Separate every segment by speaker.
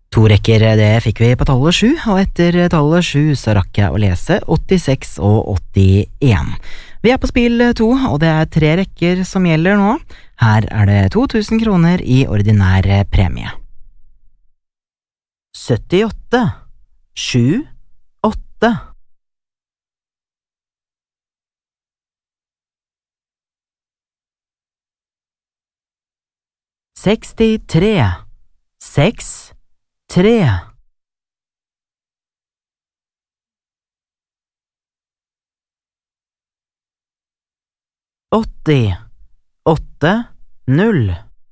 Speaker 1: To rekker, det fikk vi på tallet 7, og etter tallet 7 så rakk jeg å lese 86 og 81. Vi på spill 2, og det 3 rekker som gjelder nå. Her det 2000 kroner i ordinær premie. 78, 7, 8. 63, 6, 3. 80, 8, 0.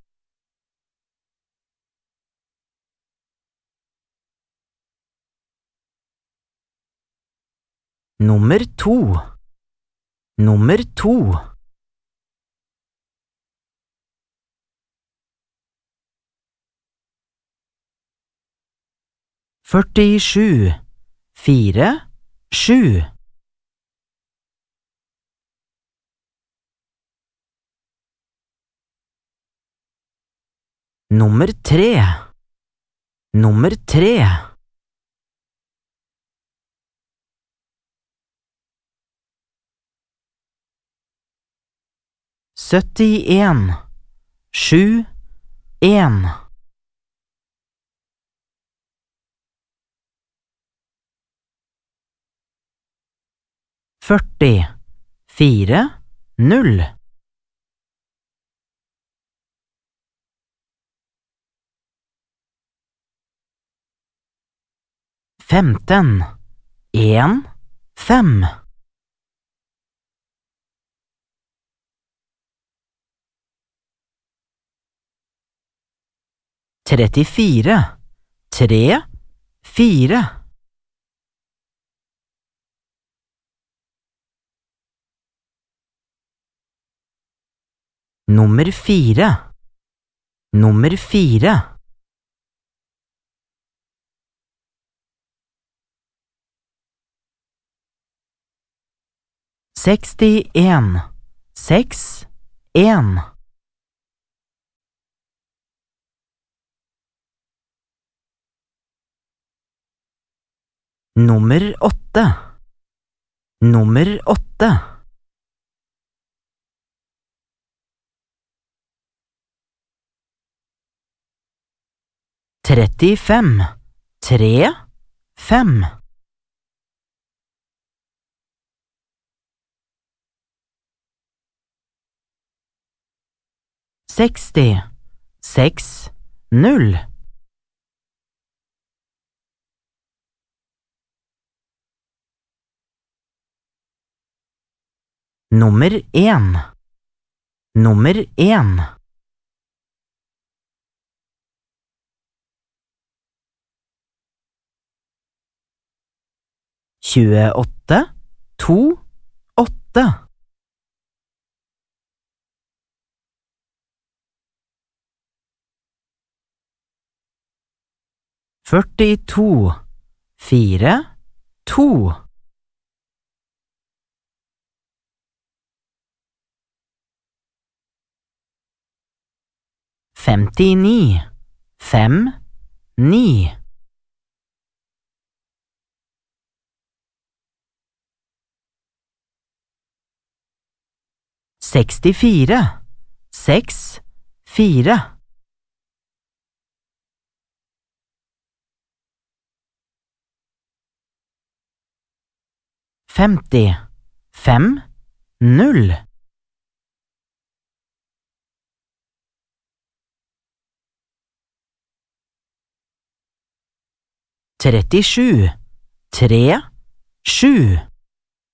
Speaker 1: 2, nummer 2. 47, 4, 7. 3, nummer 3. 71, 7, 1. 40, 4, 0. 15, 1, 5. 34, 3, 4. 4, nummer 4. 61, 6, 1. 8, nummer 8. 35, 3, 5. 60, 6, 0. 1, nummer 1. 28, 2, 8. 42, 4, 2. 59, 5, 9. 64, 6, 4. 50, 5, 0. 37, 3, 7.